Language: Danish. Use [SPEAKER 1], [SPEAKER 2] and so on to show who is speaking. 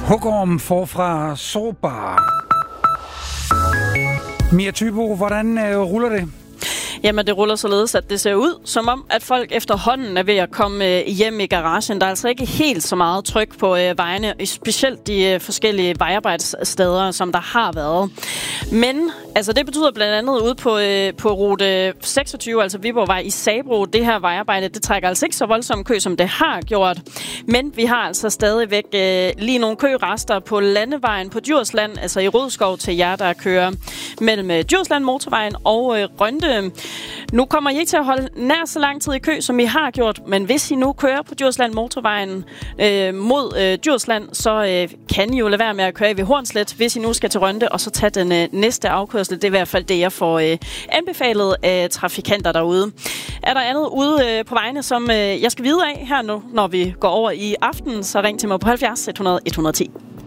[SPEAKER 1] Hugorm forfra sårbar. Mia Thybo, hvordan ruller det?
[SPEAKER 2] Jamen, det ruller således, at det ser ud, som om, at folk efterhånden er ved at komme hjem i garagen. Der er altså ikke helt så meget tryk på vejene, specielt de forskellige vejarbejdssteder, som der har været. Men altså, det betyder blandt andet ude på rute 26, altså Viborgvej i Sabro, det her vejarbejde, det trækker altså ikke så voldsomt kø, som det har gjort. Men vi har altså stadigvæk lige nogle kørester på landevejen på Djursland, altså i Rødskov til jer, der kører mellem Djursland Motorvejen og Rønde. Nu kommer I ikke til at holde nær så lang tid i kø, som I har gjort, men hvis I nu kører på Djursland Motorvejen mod Djursland, så kan I jo lade være med at køre ved Hornslet, hvis I nu skal til Rønde, og så tage den næste afkørsel. Det er i hvert fald det, jeg får anbefalet af trafikanter derude. Er der andet ude på vejene, som jeg skal vide af her nu, når vi går over i aften, så ring til mig på 70 100 110.